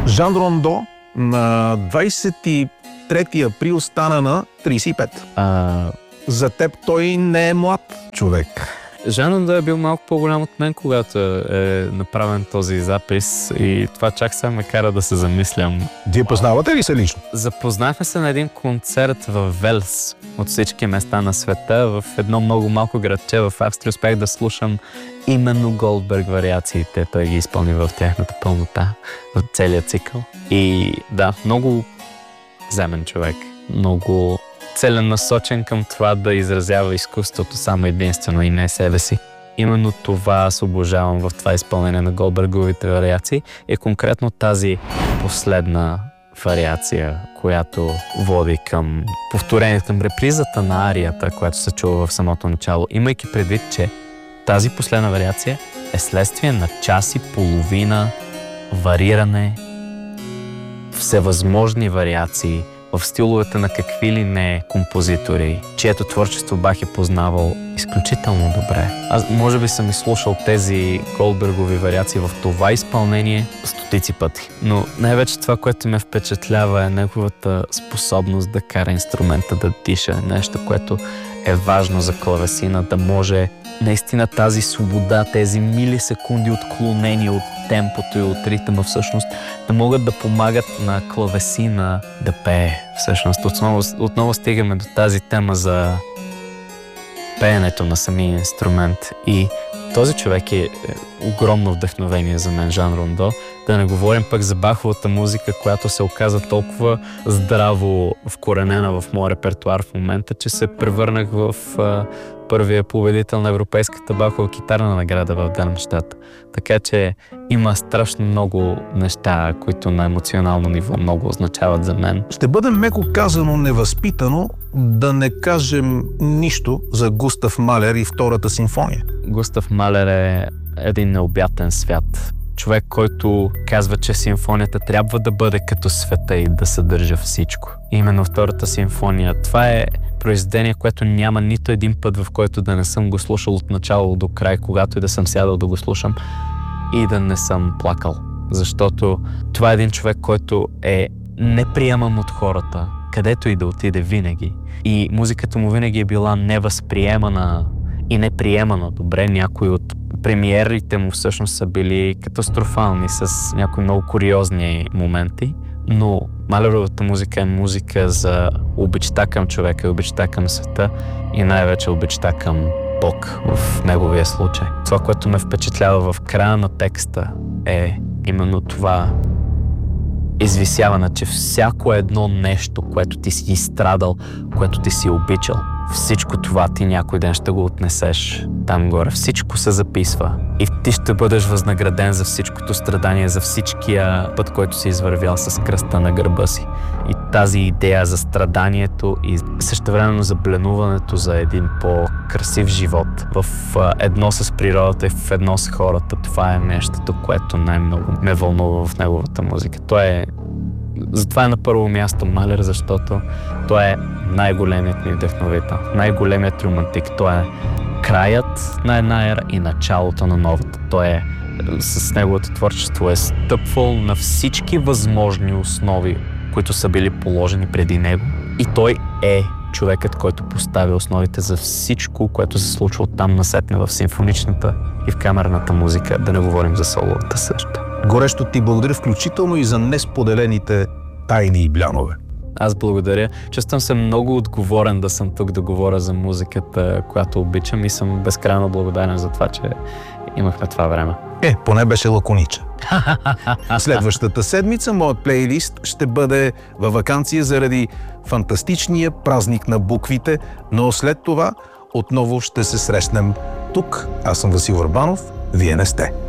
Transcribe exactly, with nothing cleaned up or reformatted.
Жан Рондо на двадесет и трети април стана на тридесет и пет. А... За теб той не е млад човек. Жан Рондо е бил малко по-голям от мен, когато е направен този запис и това чак сега ме кара да се замислям. Вие познавате ли се лично? Запознахме се на един концерт в Велс от всички места на света, в едно много малко градче в Австрия. Успях да слушам именно Голдберг вариациите. Той ги изпълни в тяхната пълнота, в целия цикъл. И да, много земен човек, много целенасочен към това да изразява изкуството само единствено и не себе си. Именно това аз обожавам в това изпълнение на Голдберговите вариации и конкретно тази последна вариация, която води към повторение, към репризата на арията, която се чува в самото начало, имайки предвид, че тази последна вариация е следствие на час и половина вариране, всевъзможни вариации в стиловете на какви ли не композитори, чието творчество бах е познавал изключително добре. Аз може би съм изслушал тези Голдбергови вариации в това изпълнение стотици пъти. Но най-вече това, което ме впечатлява е неговата способност да кара инструмента да диша. Нещо, което е важно за клавесина, да може наистина тази свобода, тези милисекунди отклонения от темпото и от ритъма всъщност да могат да помагат на клавесина да пее. Всъщност отново, отново стигаме до тази тема за пеенето на самия инструмент и този човек е огромно вдъхновение за мен, Жан Рондо. Да не говорим пък за Баховата музика, която се оказа толкова здраво вкоренена в моя репертуар в момента, че се превърнах в а, първия победител на Европейската Бахова китарна награда в Дармщат. Така че има страшно много неща, които на емоционално ниво много означават за мен. Ще бъде меко казано невъзпитано да не кажем нищо за Густав Малер и Втората симфония. Густав Малер е един необятен свят. Човек, който казва, че симфонията трябва да бъде като света и да съдържа всичко. Именно Втората симфония. Това е произведение, което няма нито един път, в който да не съм го слушал от начало до край, когато и да съм сядал да го слушам и да не съм плакал. Защото това е един човек, който е неприеман от хората, където и да отиде винаги. И музиката му винаги е била невъзприемана и неприемана добре. Някои от премиерите му всъщност са били катастрофални с някои много куриозни моменти, но Малеровата музика е музика за обичта към човека, обичта към света и най-вече обичта към Бог в неговия случай. Това, което ме впечатлява в края на текста е именно това извисяване, че всяко едно нещо, което ти си изстрадал, което ти си обичал, всичко това ти някой ден ще го отнесеш там горе. Всичко се записва и ти ще бъдеш възнаграден за всичкото страдание, за всичкия път, който си извървял с кръста на гърба си. И тази идея за страданието и същевременно за бленуването за един по-красив живот в едно с природата и в едно с хората, това е нещото, което най-много ме вълнува в неговата музика. Това е Затова е на първо място Малер, защото той е най-големият ми вдъхновител, най-големият романтик. Той е краят на една ера и началото на новата. Той е, с неговото творчество е стъпвал на всички възможни основи, които са били положени преди него. И той е човекът, който постави основите за всичко, което се случва оттам насетне в симфоничната и в камерната музика, да не говорим за соловата също. Горещо ти благодаря, включително и за несподелените тайни и блянове. Аз благодаря. Чувствам се много отговорен да съм тук да говоря за музиката, която обичам и съм безкрайно благодарен за това, че имахме това време. Е, поне беше лаконичен. Следващата седмица моят плейлист ще бъде във ваканция заради фантастичния празник на буквите, но след това отново ще се срещнем тук. Аз съм Васил Върбанов, вие не сте.